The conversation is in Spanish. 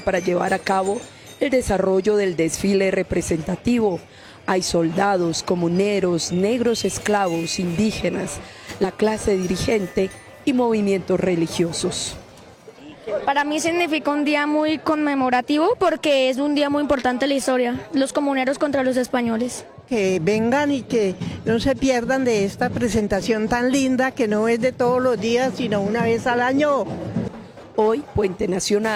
para llevar a cabo el desarrollo del desfile representativo. Hay soldados, comuneros, negros esclavos, indígenas, la clase dirigente y movimientos religiosos. Para mí significa un día muy conmemorativo porque es un día muy importante en la historia, los comuneros contra los españoles. Que vengan y que no se pierdan de esta presentación tan linda que no es de todos los días, sino una vez al año. Hoy, Puente Nacional.